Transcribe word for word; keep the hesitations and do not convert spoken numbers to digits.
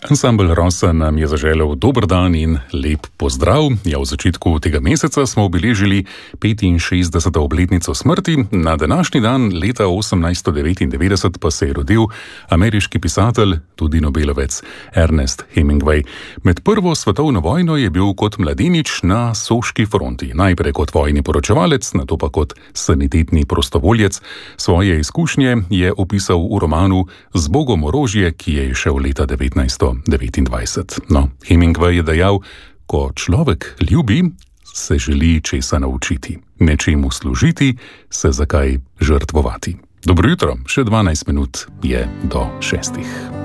Ansambel Rosa nam je zaželel dober dan in lep pozdrav. Ja, v začetku tega meseca smo obeležili petinšestdeseto obletnico smrti, na današnji dan leta osemnajststo devetindevetdeset pa se je rodil ameriški pisatelj, tudi Nobelovec Ernest Hemingway. Med prvo svetovno vojno je bil kot mladenič na soški fronti, najprej kot vojni poročevalec, nato pa kot sanitetni prostovoljec. Svoje izkušnje je opisal v romanu Zbogom orožje, ki je izšel leta devetnajststo devetindvajset. No, Hemingway je dejal, ko človek ljubi, se želi česa naučiti, nečemu služiti, se zakaj žrtvovati. Dobro jutro, še dvanajst minut je do šestih.